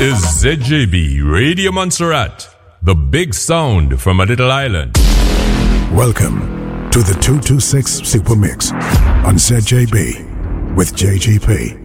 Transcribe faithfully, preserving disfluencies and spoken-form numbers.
is Z J B Radio Montserrat, the big sound from a little island. Welcome to the two two six Super Mix on Z J B with J G P.